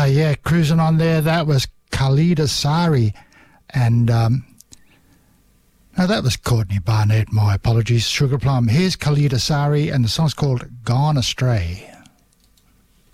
Yeah, cruising on there. That was Khalida Sari. And, no, that was Courtney Barnett. My apologies, Sugar Plum. Here's Khalida Sari, and the song's called Gone Astray.